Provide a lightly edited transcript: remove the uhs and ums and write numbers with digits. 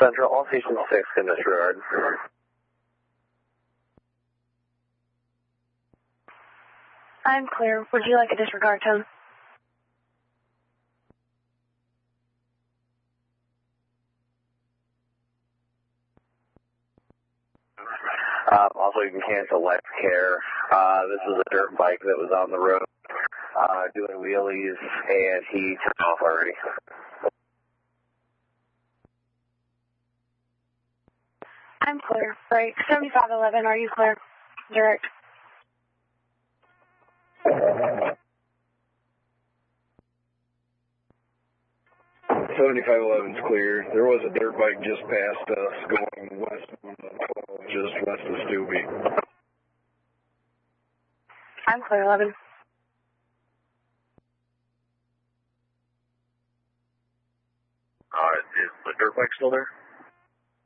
Central, all station 6 in disregard. I'm clear. Would you like a disregard tone? Also, you can cancel Lex Care. This is a dirt bike that was on the road doing wheelies, and he took off already. I'm clear. Break. 7511, are you clear? Direct. 7511's clear. There was a dirt bike just past us going west on the 12, just west of Stubbe. I'm clear, 11. Is the dirt bike still there?